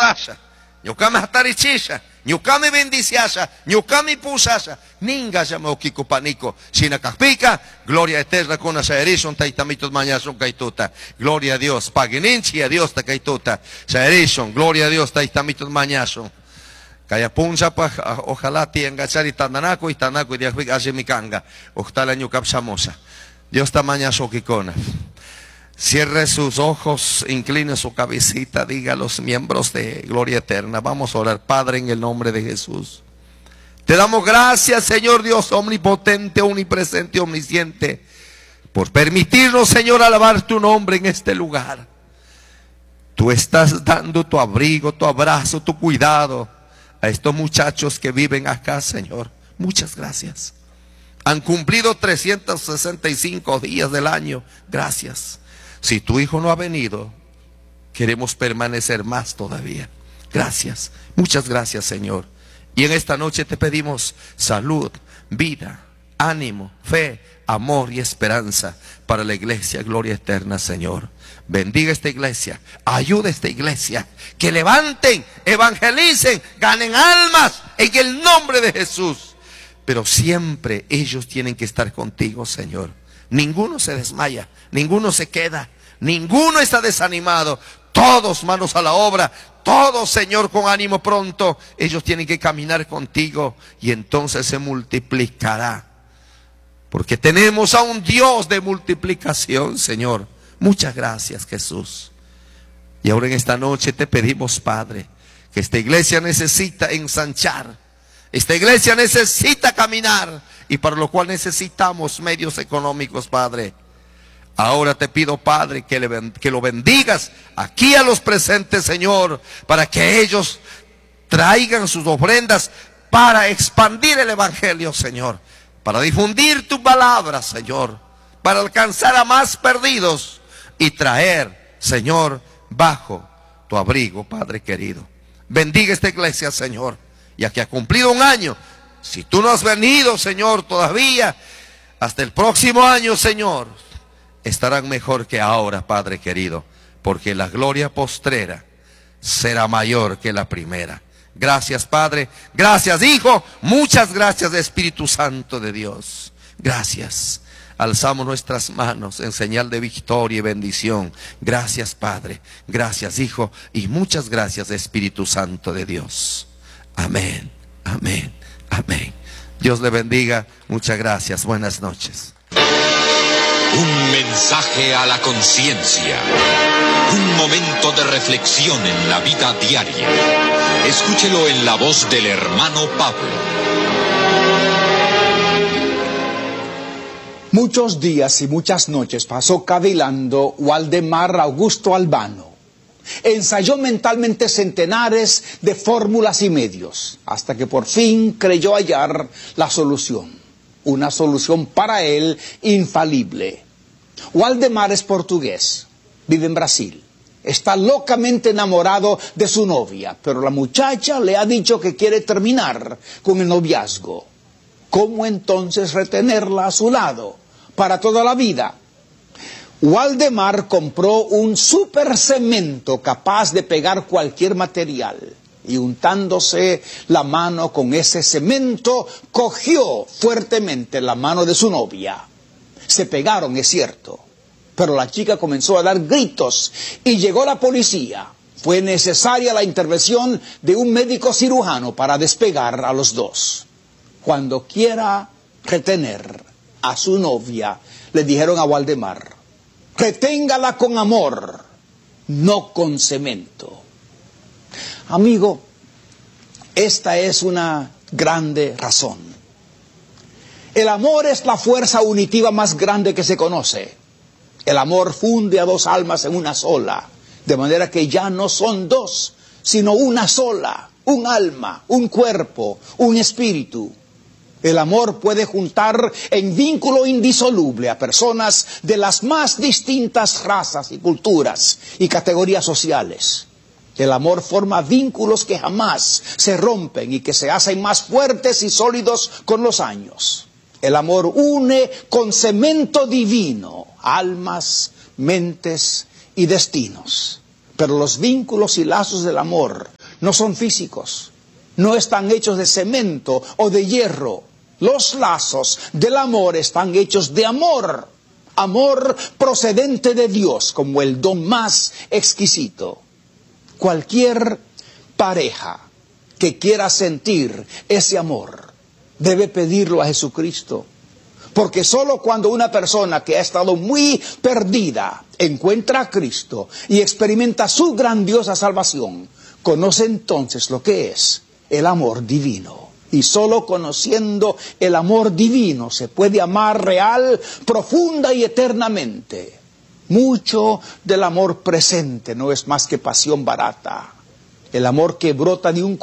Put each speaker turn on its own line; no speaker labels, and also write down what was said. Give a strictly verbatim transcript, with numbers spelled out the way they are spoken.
alabasha, ñukami hatarichisha, ñukami bendiciasha, ñukami pusasha, ninga llama okiko panico, sinakapika, gloria eterna con asaerison taitamitos mañason kaituta, gloria a Dios, pagininchi a Dios ta kaituta, saerison, gloria a Dios taitamitos mañason. Kaya punsa pa, ojalá tienga chari tananaco y tanaco y diakvik asimikanga, ojalá ñukap samosa. Dios tamaña sokikona. Cierre sus ojos, incline su cabecita, diga a los miembros de Gloria Eterna. Vamos a orar, Padre, en el nombre de Jesús. Te damos gracias, Señor Dios omnipotente, omnipresente, omnisciente, por permitirnos, Señor, alabar tu nombre en este lugar. Tú estás dando tu abrigo, tu abrazo, tu cuidado a estos muchachos que viven acá, Señor. Muchas gracias. Han cumplido trescientos sesenta y cinco días del año. Gracias. Si tu hijo no ha venido, queremos permanecer más todavía. Gracias, muchas gracias, Señor. Y en esta noche te pedimos salud, vida, ánimo, fe, amor y esperanza para la iglesia Gloria Eterna, Señor. Bendiga esta iglesia, ayuda a esta iglesia, que levanten, evangelicen, ganen almas en el nombre de Jesús. Pero siempre ellos tienen que estar contigo, Señor. Ninguno se desmaya, ninguno se queda, ninguno está desanimado. Todos manos a la obra, todos, Señor, con ánimo pronto. Ellos tienen que caminar contigo y entonces se multiplicará. Porque tenemos a un Dios de multiplicación, Señor. Muchas gracias, Jesús. Y ahora en esta noche te pedimos, Padre, que esta iglesia necesita ensanchar. Esta iglesia necesita caminar y para lo cual necesitamos medios económicos, Padre. Ahora te pido, Padre, que, le, que lo bendigas aquí a los presentes, Señor, para que ellos traigan sus ofrendas para expandir el evangelio, Señor, para difundir tu palabra, Señor, para alcanzar a más perdidos y traer, Señor, bajo tu abrigo, Padre querido. Bendiga esta iglesia, Señor, ya que ha cumplido un año. Si tú no has venido, Señor, todavía, hasta el próximo año, Señor, estarán mejor que ahora, Padre querido, porque la gloria postrera será mayor que la primera. Gracias, Padre. Gracias, Hijo. Muchas gracias, Espíritu Santo de Dios. Gracias. Alzamos nuestras manos en señal de victoria y bendición. Gracias, Padre. Gracias, Hijo. Y muchas gracias, Espíritu Santo de Dios. Amén, amén, amén. Dios le bendiga. Muchas gracias. Buenas noches.
Un mensaje a la conciencia. Un momento de reflexión en la vida diaria. Escúchelo en la voz del hermano Pablo.
Muchos días y muchas noches pasó cavilando Waldemar Augusto Albano. Ensayó mentalmente centenares de fórmulas y medios, hasta que por fin creyó hallar la solución. Una solución para él infalible. Waldemar es portugués, vive en Brasil. Está locamente enamorado de su novia, pero la muchacha le ha dicho que quiere terminar con el noviazgo. ¿Cómo entonces retenerla a su lado para toda la vida? Waldemar compró un super cemento capaz de pegar cualquier material. Y untándose la mano con ese cemento, cogió fuertemente la mano de su novia. Se pegaron, es cierto, pero la chica comenzó a dar gritos y llegó la policía. Fue necesaria la intervención de un médico cirujano para despegar a los dos. Cuando quiera retener a su novia, le dijeron a Waldemar, reténgala con amor, no con cemento. Amigo, esta es una grande razón. El amor es la fuerza unitiva más grande que se conoce. El amor funde a dos almas en una sola, de manera que ya no son dos, sino una sola, un alma, un cuerpo, un espíritu. El amor puede juntar en vínculo indisoluble a personas de las más distintas razas y culturas y categorías sociales. El amor forma vínculos que jamás se rompen y que se hacen más fuertes y sólidos con los años. El amor une con cemento divino almas, mentes y destinos. Pero los vínculos y lazos del amor no son físicos, no están hechos de cemento o de hierro. Los lazos del amor están hechos de amor, amor procedente de Dios como el don más exquisito. Cualquier pareja que quiera sentir ese amor debe pedirlo a Jesucristo. Porque solo cuando una persona que ha estado muy perdida encuentra a Cristo y experimenta su grandiosa salvación, conoce entonces lo que es el amor divino. Y solo conociendo el amor divino se puede amar real, profunda y eternamente. Mucho del amor presente no es más que pasión barata. El amor que brota de un